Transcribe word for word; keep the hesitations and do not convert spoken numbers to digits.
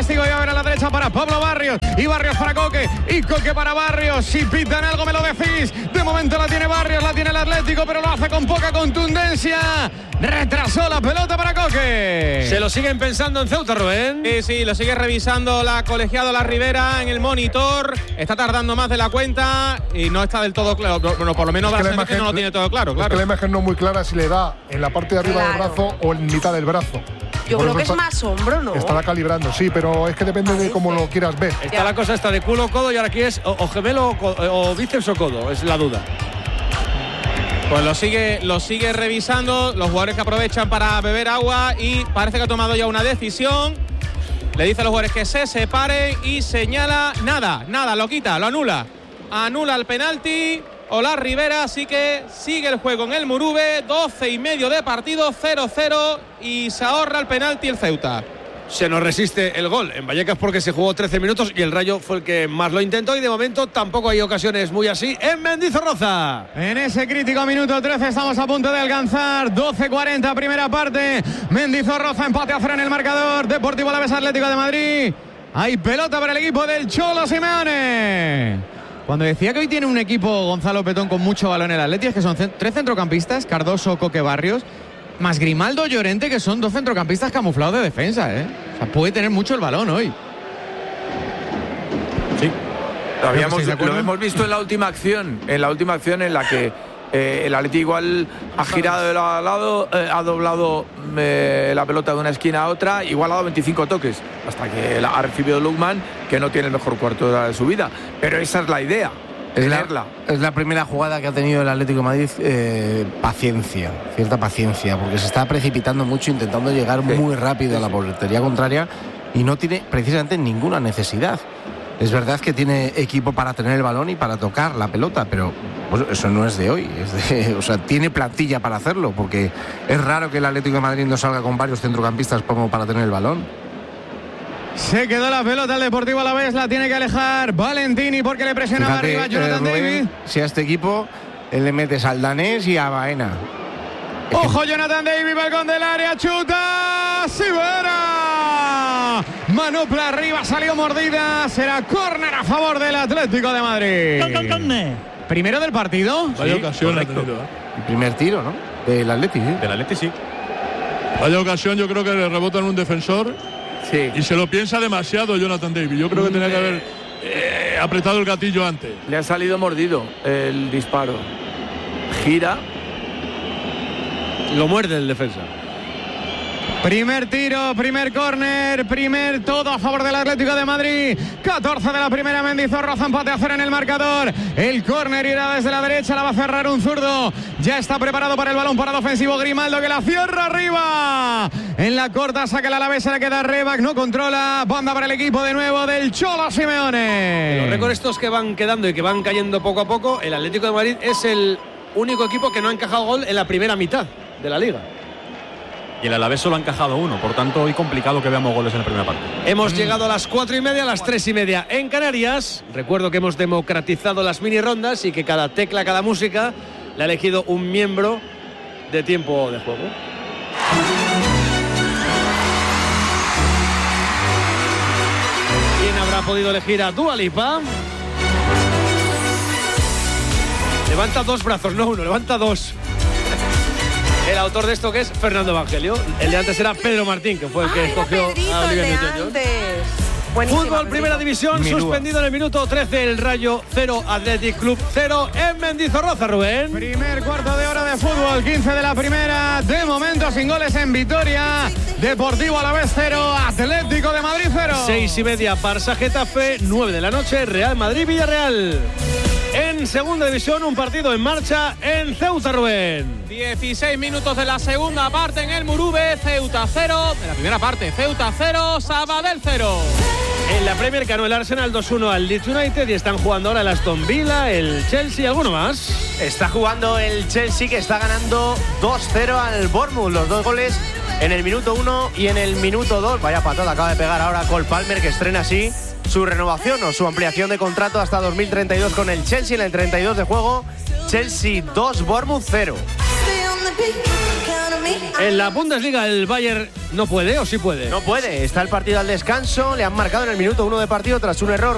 castigo y a ver a la derecha para Pablo Barrios. Y Barrios para Coque. Y Coque para Barrios. Si pitan algo me lo decís. De momento la tiene Barrios, la tiene el Atlético, pero lo hace con poca contundencia. Retrasó la pelota para Coque. Se lo siguen pensando en Ceuta, Rubén. Sí, sí, lo sigue revisando la colegiado La Ribera en el monitor. Está tardando más de la cuenta y no está del todo claro. Bueno, por lo menos es que la imagen no lo tiene todo claro. claro. Es que la imagen no es muy clara si le da en la parte de arriba claro. del brazo o en mitad del brazo. Yo Por creo que está, es más hombro, ¿no? Estará calibrando, sí, pero es que depende de cómo lo quieras ver. Está ya. la cosa esta de culo, codo y ahora aquí es o, o gemelo o, o bíceps o codo, es la duda. Pues lo sigue, lo sigue revisando. Los jugadores que aprovechan para beber agua y parece que ha tomado ya una decisión. Le dice a los jugadores que se separen y señala nada, nada, lo quita, lo anula. Anula el penalti. Olar Ribera, así que sigue el juego en el Murube. doce y medio de partido, cero cero y se ahorra el penalti el Ceuta. Se nos resiste el gol en Vallecas porque se jugó trece minutos y el Rayo fue el que más lo intentó y de momento tampoco hay ocasiones muy así en Mendizorroza. En ese crítico minuto trece estamos a punto de alcanzar doce cuarenta primera parte. Mendizorroza empate a cero en el marcador. Deportivo Alavés Atlético de Madrid. Hay pelota para el equipo del Cholo Simeone. Cuando decía que hoy tiene un equipo Gonzalo Petón con mucho balón en el Atleti, es que son cent- tres centrocampistas, Cardoso, Coque, Barrios, más Grimaldo, Llorente, que son dos centrocampistas camuflados de defensa, ¿eh? O sea, puede tener mucho el balón hoy. Sí. Lo, habíamos, ¿de acuerdo? lo hemos visto en la última acción, en la última acción en la que eh, el Atleti igual ha girado de lado a lado, eh, ha doblado eh, la pelota de una esquina a otra, igual ha dado veinticinco toques, hasta que la ha recibido Lukman, que no tiene el mejor cuarto de, de su vida. Pero esa es la idea. Es la, tenerla. es la primera jugada que ha tenido el Atlético de Madrid, eh, paciencia, cierta paciencia, porque se está precipitando mucho, intentando llegar Sí. muy rápido a la portería contraria y no tiene precisamente ninguna necesidad. Es verdad que tiene equipo para tener el balón y para tocar la pelota, pero pues, eso no es de hoy. Es de, o sea, tiene plantilla para hacerlo, porque es raro que el Atlético de Madrid no salga con varios centrocampistas como para tener el balón. Se quedó la pelota el Deportivo Alavés, la tiene que alejar Valentini porque le presionaba Fíjate, arriba Jonathan eh, Rubén, David. si a este equipo él le metes al danés y a Baena. Ojo, Jonathan David, balcón del área, chuta, Sivera. Manopla arriba, salió mordida, será córner a favor del Atlético de Madrid. Primero del partido. Vaya Sí, ocasión ha correcto. tenido, ¿eh? El primer tiro, ¿no? Del Atlético. ¿sí? Del Atleti sí. Vaya ocasión, yo creo que le rebota en un defensor Sí. y se lo piensa demasiado Jonathan David. Yo creo que tenía que haber eh, apretado el gatillo antes. Le ha salido mordido el disparo. Gira. Lo muerde el defensa. Primer tiro, primer córner, primer todo a favor del Atlético de Madrid. catorce de la primera, Mendizorroza, empate a cero en el marcador. El córner irá desde la derecha, la va a cerrar un zurdo. Ya está preparado para el balón parado ofensivo Grimaldo, que la cierra arriba. En la corta saca el Alavés, se le queda Rebac, no controla. Banda para el equipo de nuevo del Cholo Simeone. Los récords estos que van quedando y que van cayendo poco a poco, el Atlético de Madrid es el único equipo que no ha encajado gol en la primera mitad de la liga. Y el Alavés solo ha encajado uno, por tanto hoy complicado que veamos goles en la primera parte. Hemos mm. llegado a las cuatro y media, a las tres y media en Canarias. Recuerdo que hemos democratizado las mini rondas y que cada tecla, cada música le ha elegido un miembro de tiempo de juego. ¿Quién habrá podido elegir a Dua Lipa? Levanta dos brazos, no uno, levanta dos. El autor de esto que es Fernando Evangelio. El de antes era Pedro Martín, que fue el que ah, escogió Pedrito, a Olivia el de Newton-John. antes. Buenísima, Fútbol, Pedrito. primera división, Mirúa. suspendido en el minuto trece. El Rayo cero, Athletic Club cero en Mendizorroza, Rubén. Primer cuarto de hora de fútbol, quince de la primera. De momento sin goles en Vitoria. Deportivo Alavés cero, Atlético de Madrid cero. Seis y media, Barça Getafe, nueve de la noche, Real Madrid Villarreal. En segunda división, un partido en marcha en Ceuta, Rubén. dieciséis minutos de la segunda parte en el Murube. Ceuta cero. De la primera parte, Ceuta cero, Sabadell cero. En la Premier ganó el Arsenal dos uno al Leeds United y están jugando ahora el Aston Villa, el Chelsea, ¿alguno más? Está jugando el Chelsea, que está ganando dos cero al Bournemouth. Los dos goles en el minuto uno y en el minuto dos. Vaya patada acaba de pegar ahora Cole Palmer, que estrena así su renovación o su ampliación de contrato hasta dos mil treinta y dos con el Chelsea en el treinta y dos de juego. Chelsea dos, Bournemouth cero. En la Bundesliga el Bayern no puede o sí puede. No puede, está el partido al descanso, le han marcado en el minuto uno de partido tras un error